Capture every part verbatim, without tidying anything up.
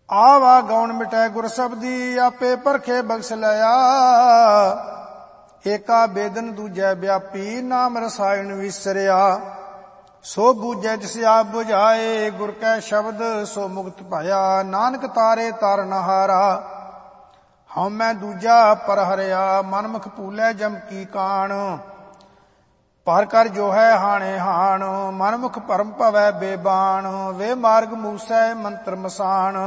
ਆਵਾ ਗੌਣ ਮਿਟੈ ਗੁਰ ਸਬਦੀ, ਆਪੇ ਪਰਖੇ ਬਖਸ਼ ਲਿਆ। ਏਕਾ ਬੇਦਨ ਦੂਜੈ ਵਿਆਪੀ, ਨਾਮ ਰਸਾਇਣ ਵਿਸਰਿਆ। ਸੋ ਬੂਝੈ ਜਿਸ ਆਪ ਬੁਝਾਏ, ਗੁਰ ਕੈ ਸ਼ਬਦ ਸੋ ਮੁਕਤ ਭਇਆ। ਨਾਨਕ ਤਾਰੇ ਤਾਰਨ ਹਾਰਾ, ਹਉ ਮੈਂ ਦੂਜਾ ਪਰ ਹਰਿਆ। ਮਨਮੁਖ ਭੂਲੈ ਜਮ ਕੀ ਕਾਣ, ਪਰ ਕਰ ਜੋ ਹੈ ਹਾਣੇ ਹਾਣ। ਮਨਮੁਖ ਭਰਮ ਭਵੈ ਬੇਬਾਣ, ਵੇ ਮਾਰਗ ਮੂਸੈ ਮੰਤਰ ਮਸਾਣ।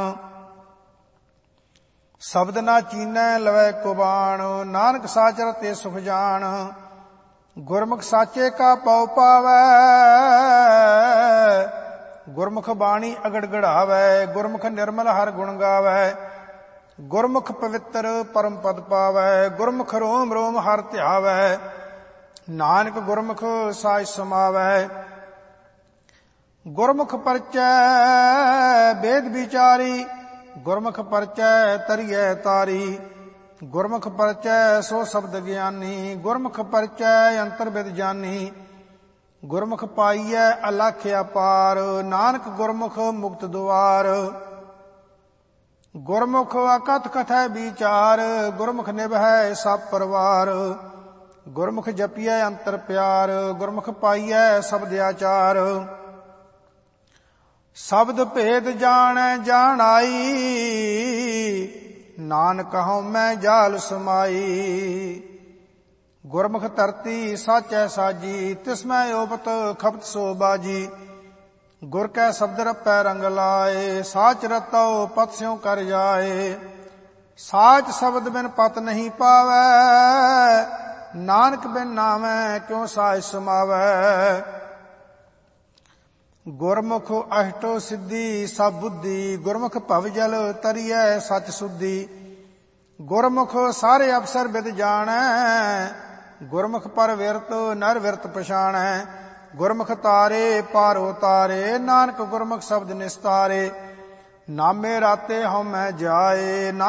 ਸ਼ਬਦ ਨਾ ਚੀਨੈ ਲਵੈ ਕੁਬਾਣ, ਨਾਨਕ ਸਾਚ ਰਤੇ ਸੁਖ ਜਾਣ। ਗੁਰਮੁਖ ਸਾਚੇ ਕਾ ਪਉ ਪਾਵੈ, ਗੁਰਮੁਖ ਬਾਣੀ ਅਗੜ ਗੜਾਵੈ। ਗੁਰਮੁਖ ਨਿਰਮਲ ਹਰ ਗੁਣ ਗਾਵੈ, ਗੁਰਮੁਖ ਪਵਿੱਤਰ ਪਰਮ ਪਦ ਪਾਵੈ। ਗੁਰਮੁਖ ਰੋਮ ਰੋਮ ਹਰ ਧਿਆਵੈ, ਨਾਨਕ ਗੁਰਮੁਖ ਸਾਜ ਸਮਾਵੈ। ਗੁਰਮੁਖ ਪਰਚੈ ਵੇਦ ਵਿਚਾਰੀ, ਗੁਰਮੁਖ ਪਰਚੈ ਤਰੀਐ ਤਾਰੀ। ਗੁਰਮੁਖ ਪਰਚੈ ਸੋ ਸ਼ਬਦ ਗਿਆਨੀ, ਗੁਰਮੁਖ ਪਰਚੈ ਅੰਤਰ ਬਿਦ ਜਾਨੀ। ਗੁਰਮੁਖ ਪਾਈਐ ਅਲਖ ਅਪਾਰ, ਨਾਨਕ ਗੁਰਮੁਖ ਮੁਕਤ ਦੁਆਰ। ਗੁਰਮੁਖ ਅਕਥ ਕਥੈ ਵਿਚਾਰ, ਗੁਰਮੁਖ ਨਿਭੈ ਸਭ ਪਰਵਾਰ। ਗੁਰਮੁਖ ਜਪੀਐ ਅੰਤਰ ਪਿਆਰ, ਗੁਰਮੁਖ ਪਾਈਐ ਸ਼ਬਦ ਆਚਾਰ। ਸ਼ਬਦ ਭੇਦ ਜਾਣੈ ਜਾਣਾਈ, ਨਾਨਕ ਹਉ ਮੈਂ ਜਾਲ ਸਮਾਈ। ਗੁਰਮੁਖ ਧਰਤੀ ਸਾਚੈ ਸਾਜੀ, ਤਿਸਮੈ ਓਪਤ ਖਪਤ ਸੋ ਬਾਜੀ। ਗੁਰ ਕੈ ਸ਼ਬਦ ਰਪੈ ਰੰਗ ਲਾਏ, ਸਾਚ ਰਤਉ ਪਤ ਸਿਉ ਕਰ ਜਾਏ। ਸਾਚ ਸ਼ਬਦ ਬਿਨ ਪਤ ਨਹੀਂ ਪਾਵੈ, ਨਾਨਕ ਬਿਨ ਨਾਮੈ ਕਿਉ ਸਾਜ ਸਮਾਵੈ। ਗੁਰਮੁਖ ਅਸ਼ਟੋ ਸਿੱਧੀ ਸਭ ਬੁੱਧੀ, ਗੁਰਮੁਖ ਭਵ ਜਲ ਤਰੀਐ ਸਚ ਸੁਧੀ। ਗੁਰਮੁਖ ਸਾਰੇ ਅਵਸਰ ਬਿਦ ਜਾਣੈ, ਗੁਰਮੁਖ ਪਰ ਵਿਰਤ ਨਰ ਵਿਰਤ ਪਛਾਣੈ। ਗੁਰਮੁਖ ਤਾਰੇ ਪਾਰੋ ਤਾਰੇ, ਨਾਨਕ ਗੁਰਮੁਖ ਸ਼ਬਦ ਨਿਸਤਾਰੇ। ਨਾਮੇ ਰਾਤੇ ਹਉ ਮੈਂ ਜਾਏ,